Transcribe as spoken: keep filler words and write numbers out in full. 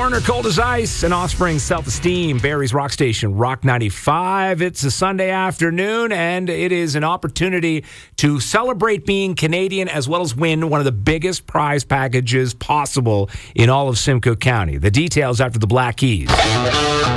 Foreigner, Cold as Ice, and Offspring, Self-Esteem, Barry's Rock Station, Rock ninety-five. It's a Sunday afternoon, and it is an opportunity to celebrate being Canadian as well as win one of the biggest prize packages possible in all of Simcoe County. The details after the Black Keys.